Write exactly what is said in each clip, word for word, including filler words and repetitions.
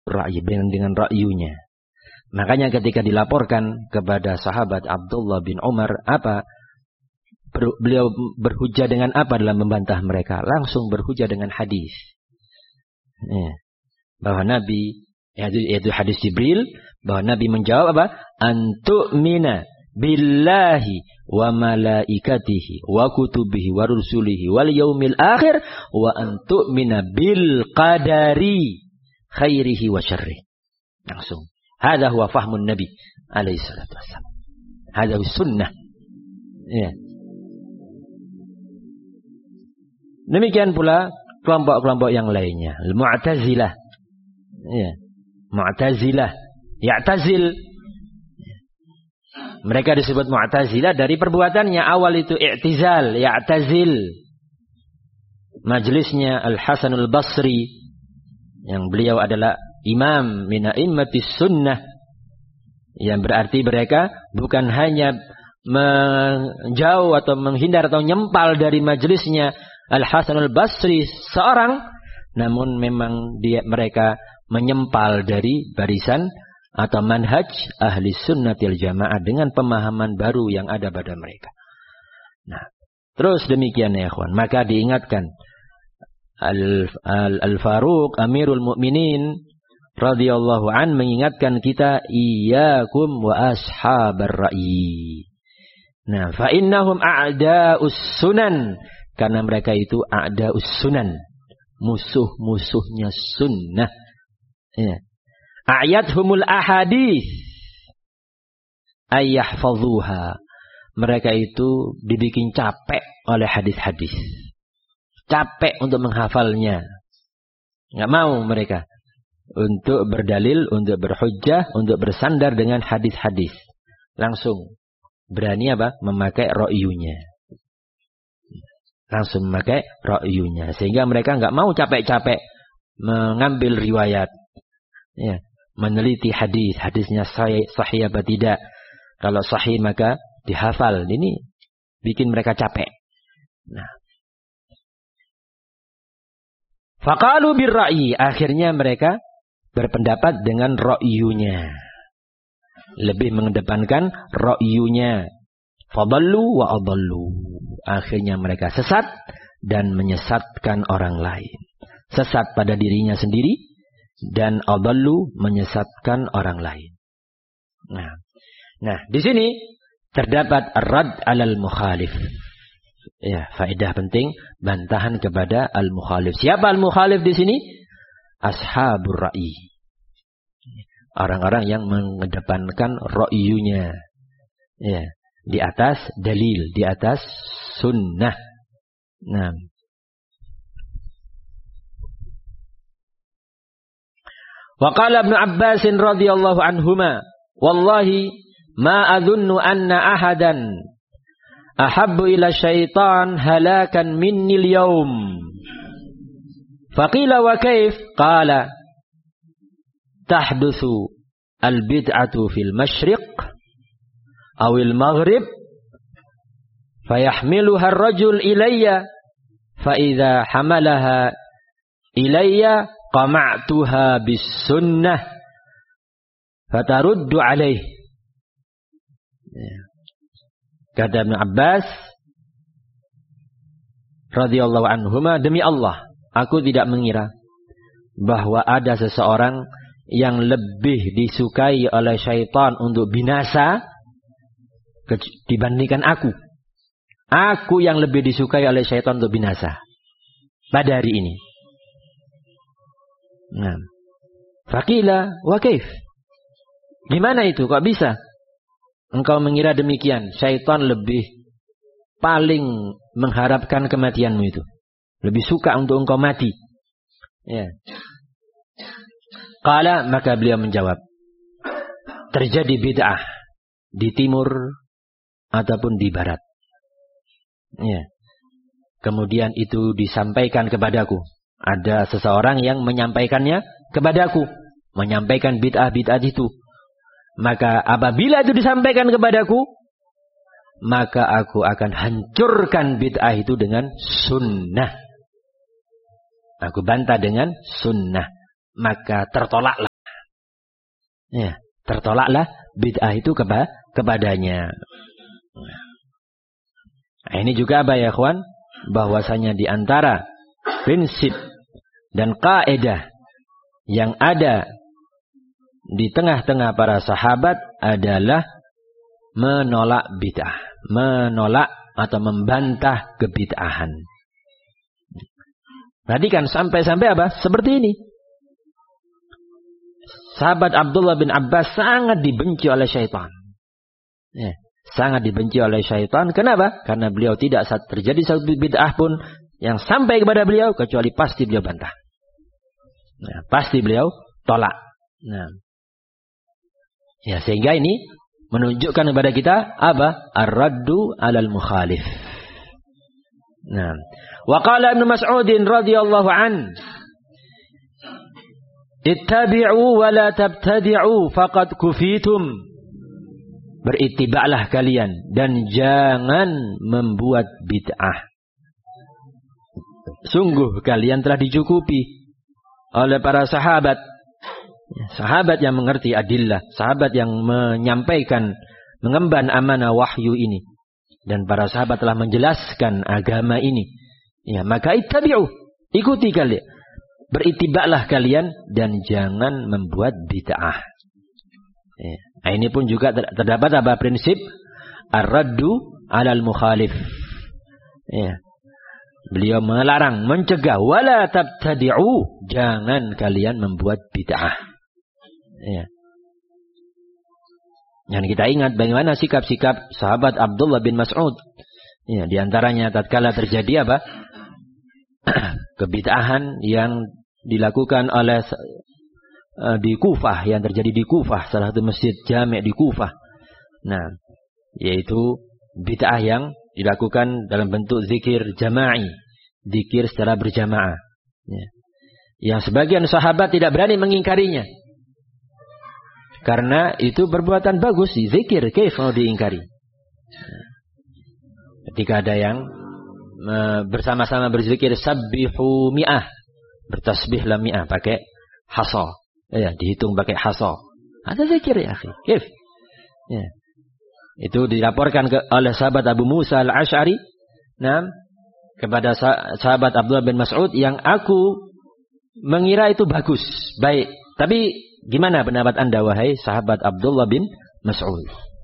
ra'yi, dengan ra'yunya. Makanya ketika dilaporkan kepada sahabat Abdullah bin Umar, apa? Ber, beliau berhujah dengan apa dalam membantah mereka? Langsung berhujah dengan hadis. Ya. Bahwa Nabi, yaitu, yaitu hadis Jibril, bahwa Nabi menjawab apa? Antu'mina billahi wa malaikatihi wa kutubihi wa rusulihi wal yaumil akhir wa antu'mina bil qadari khairihi wa syarrihi. Langsung. Hadza huwa fahmun Nabi alaihi salatu wassalam. Hadza sunnah. Ya. Demikian pula kelompok-kelompok yang lainnya, Mu'tazilah. Ya. Mu'tazilah, ya'tazil. Mereka disebut Mu'tazilah dari perbuatannya. Awal itu i'tizal, ya'tazil. Majlisnya Al-Hasan Al-Basri, yang beliau adalah imam min a'immatis sunnah, yang berarti mereka bukan hanya menjauh atau menghindar atau nyempal dari majlisnya Al-Hasan Al-Basri seorang, namun memang dia mereka menyempal dari barisan atau manhaj ahli sunnatil jamaah dengan pemahaman baru yang ada pada mereka. Nah, terus demikian ya ikhwan, maka diingatkan Al-Faruq Amirul Mukminin radhiyallahu an mengingatkan kita, iyyakum wa ashabar ra'yi. Nah, fa innahum a'da'us sunan, karena mereka itu a'da'us sunan, musuh-musuhnya sunnah. Ya. Ayathumul ahadits ayyahfazuha. Mereka itu dibikin capek oleh hadis-hadis. Capek untuk menghafalnya. Enggak mau mereka untuk berdalil, untuk berhujjah, untuk bersandar dengan hadis-hadis. Langsung berani apa? Memakai ra'yunya. Langsung memakai ra'yunya. Sehingga mereka enggak mau capek-capek mengambil riwayat. Ya, meneliti hadis, hadisnya sahih, sahih apa tidak. Kalau sahih maka dihafal. Ini bikin mereka capek. Nah, faqalu birra'yi, akhirnya mereka berpendapat dengan ra'yunya. Lebih mengedepankan ra'yunya. Fadallu wa adallu. Akhirnya mereka sesat dan menyesatkan orang lain. Sesat pada dirinya sendiri dan adallu, menyesatkan orang lain. Nah, nah di sini terdapat ar-rad 'alal mukhalif. Ya, faedah penting, bantahan kepada al-mukhalif. Siapa al-mukhalif di sini? Ashabur ra'yi. Orang-orang yang mengedepankan ra'yunya. Ya, di atas dalil, di atas sunnah. Nah, wa qala Ibnu Abbas radhiyallahu anhuma, wallahi ma adhunnu anna ahadan ahabbu ila syaitan halakan minni al-yawm. Faqila wa kayf? Qala tahdutsu al-bid'atu fil masyriq aw al-maghrib fayahmiluha ar-rajul ilayya fa idza hamalaha ilayya qama'tuha bis sunnah fataruddu alaih. Kata Ibnu Abbas radhiyallahu anhuma, demi Allah, aku tidak mengira bahwa ada seseorang yang lebih disukai oleh syaitan untuk binasa dibandingkan aku. Aku yang lebih disukai oleh syaitan untuk binasa pada hari ini. Nah, faqila wa kaif? Gimana itu? Kok bisa engkau mengira demikian? Syaitan lebih paling mengharapkan kematianmu itu. Lebih suka untuk engkau mati. Ya. Qala, maka beliau menjawab, terjadi bid'ah di timur ataupun di barat. Ya. Kemudian itu disampaikan kepadaku. Ada seseorang yang menyampaikannya kepadaku, menyampaikan bid'ah-bid'ah itu. Maka apabila itu disampaikan kepadaku, maka aku akan hancurkan bid'ah itu dengan sunnah. Aku bantah dengan sunnah. Maka tertolaklah Ya, tertolaklah bid'ah itu keba kepadanya. Nah, ini juga apa ya, kawan? Bahwasanya di antara prinsip dan kaidah yang ada di tengah-tengah para sahabat adalah menolak bid'ah, menolak atau membantah kebid'ahan. Perhatikan sampai-sampai apa? Seperti ini. Sahabat Abdullah bin Abbas sangat dibenci oleh syaitan. Ya, sangat dibenci oleh syaitan. Kenapa? Karena beliau tidak saat terjadi satu bid'ah pun yang sampai kepada beliau kecuali pasti beliau bantah. Nah, pasti beliau tolak. Nah, ya sehingga ini menunjukkan kepada kita apa? Ar-raddu 'alal mukhalif. Nah, wa qala Ibnu Mas'ud radhiyallahu an, ittabi'u wa la tabtadi'u faqad kufitum. Beritiba'lah kalian dan jangan membuat bid'ah. Sungguh kalian telah dicukupi oleh para sahabat. Sahabat yang mengerti adillah, sahabat yang menyampaikan, mengemban amanah wahyu ini. Dan para sahabat telah menjelaskan agama ini. Ya, maka ittabi'u, ikuti kalian. Beritibaklah kalian dan jangan membuat bid'ah. Ya. Nah, ini pun juga terdapat apa prinsip ar-raddu 'alal mukhalif. Ya. Beliau melarang, mencegah, wala tabtadi'u, jangan kalian membuat bid'ah. Ya. Dan kita ingat bagaimana sikap-sikap sahabat Abdullah bin Mas'ud. Ya, di antaranya tatkala terjadi apa? Kebid'ahan yang dilakukan oleh uh, di Kufah, yang terjadi di Kufah, salah satu masjid jami' di Kufah. Nah, yaitu bid'ah yang dilakukan dalam bentuk zikir jama'i, zikir secara berjamaah. Ya. Yang sebagian sahabat tidak berani mengingkarinya. Karena itu perbuatan bagus, zikir, kaif mau diingkari. Ketika ada yang bersama-sama berzikir sabbihu mi'ah, bertasbihlah mi'ah pakai hasa, ya, dihitung pakai hasa. Ada zikir ya, akhi. Kaif? Ya. Itu dilaporkan ke, oleh sahabat Abu Musa al-Ash'ari, nah, kepada sahabat Abdullah bin Mas'ud yang aku mengira itu bagus, baik. Tapi gimana pendapat Anda wahai sahabat Abdullah bin Mas'ud?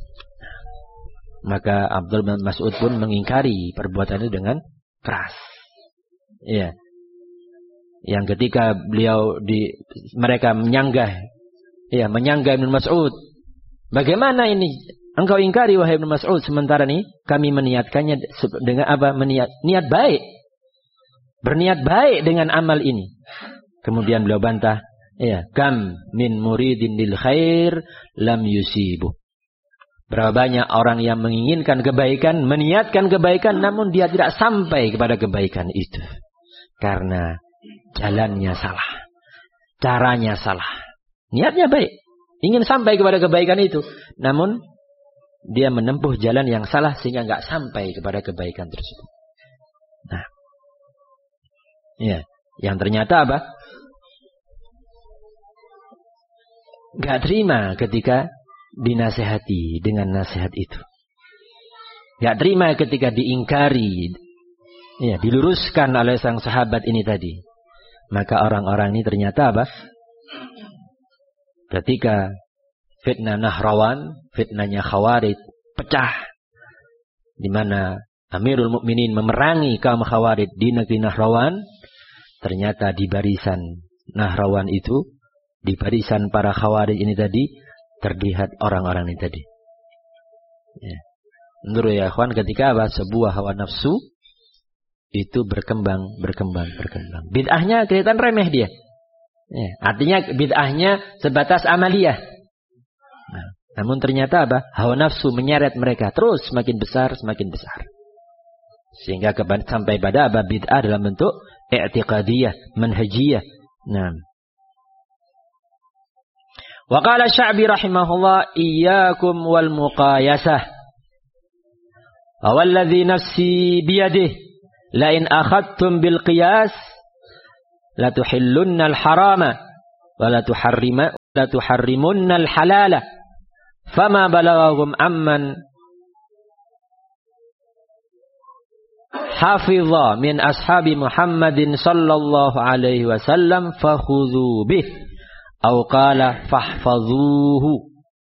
Maka Abdullah bin Mas'ud pun mengingkari perbuatan itu dengan keras. Iya. Yang ketika beliau di mereka menyanggah, ya, menyanggah Ibnu Mas'ud. Bagaimana ini? Engkau ingkari wahai Ibnu Mas'ud, sementara ini kami meniatkannya dengan apa? Meniat niat baik. Berniat baik dengan amal ini. Kemudian beliau bantah, ya, kam min muridin lil khair lam yusibu. Berapa banyak orang yang menginginkan kebaikan, meniatkan kebaikan, namun dia tidak sampai kepada kebaikan itu. Karena jalannya salah. Caranya salah. Niatnya baik. Ingin sampai kepada kebaikan itu. Namun dia menempuh jalan yang salah sehingga nggak sampai kepada kebaikan tersebut. Nah. Ya. Yang ternyata apa? Nggak terima ketika dinasehati dengan nasihat itu. Nggak terima ketika diingkari, ya, diluruskan oleh sang sahabat ini tadi. Maka orang-orang ini ternyata apa? Ketika fitnah Nahrawan, fitnahnya Khawarij pecah, di mana Amirul Mukminin memerangi kaum Khawarij di negeri Nahrawan, ternyata di barisan Nahrawan itu, di barisan para Khawarij ini tadi, terlihat orang-orang ini tadi. Ya. Menurut ya kawan, ketika apa? Sebuah hawa nafsu itu berkembang, berkembang, berkembang. Bid'ahnya kelihatan remeh dia. Ya. Artinya bid'ahnya sebatas amaliyah. Nah, namun ternyata apa? Hawa nafsu menyeret mereka terus semakin besar, semakin besar. Sehingga sampai pada apa? Bid'ah dalam bentuk i'tiqadiyah, manhajiyah. Nah. Wa qala Sya'bi rahimahullah, iyyakum wal muqayasah. Walladzi nafsi biyadihi la in akhadtum bil qiyas la tuhillunna al harama wa la tuharrima la tuharrimunna al-halala fama balaghahum amman hafidha min ashabi Muhammadin sallallahu alaihi wasallam fakhudhu bih aw qala fahfadhuhu.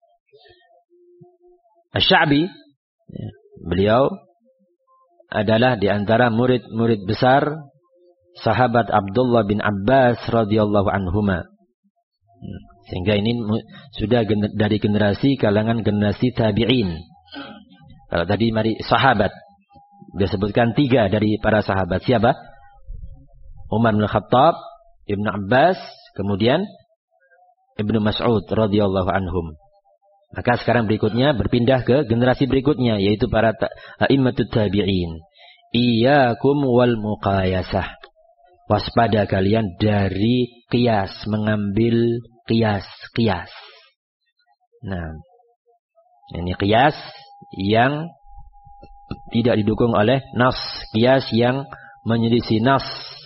Asy-Sya'bi, beliau adalah di antara murid-murid besar sahabat Abdullah bin Abbas radhiyallahu anhuma. Sehingga ini sudah gener- dari generasi kalangan generasi tabi'in. Kalau tadi mari sahabat, dia sebutkan tiga dari para sahabat. Siapa? Umar bin Khattab, Ibnu Abbas, kemudian Ibnu Mas'ud radhiyallahu anhum. Maka sekarang berikutnya berpindah ke generasi berikutnya, yaitu para a'immatut tabi'in. Iyyakum wal muqayasah. Waspada kalian dari qiyas, mengambil qiyas-qiyas. Nah, ini qiyas yang tidak didukung oleh nas, qiyas yang menyelisih nas.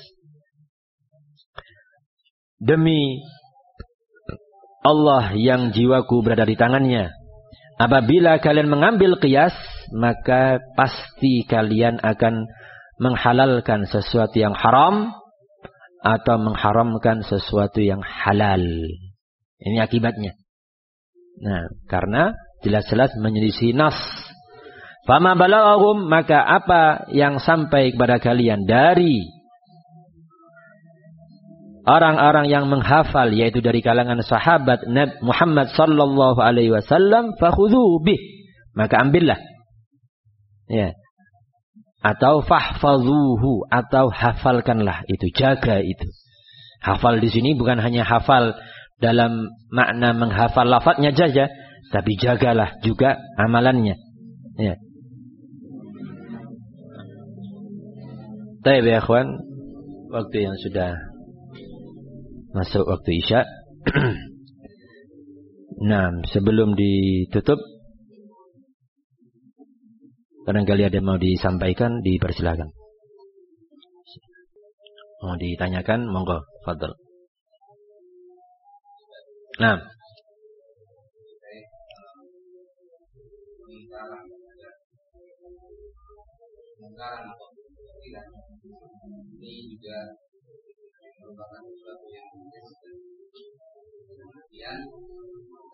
Demi Allah yang jiwaku berada di tangannya, apabila kalian mengambil qiyas, maka pasti kalian akan menghalalkan sesuatu yang haram atau mengharamkan sesuatu yang halal. Ini akibatnya. Nah, karena jelas-jelas menyelisih nas. Fama balaghahum, maka apa yang sampai kepada kalian dari orang-orang yang menghafal, yaitu dari kalangan sahabat Nabi Muhammad sallallahu alaihi wasallam, fakhudhu bih, maka ambillah. Ya. Atau fahfadhuhu, atau hafalkanlah itu, jaga itu. Hafal di sini bukan hanya hafal dalam makna menghafal lafadznya saja, tapi jagalah juga amalannya. Ya. Baik ya ikhwan, waktu yang sudah masuk waktu Isya. Nah, sebelum ditutup, barangkali ada yang mau disampaikan, dipersilakan. Mau ditanyakan, monggo, fadhal. Nah. Ini juga merupakan sesuatu yang kemudian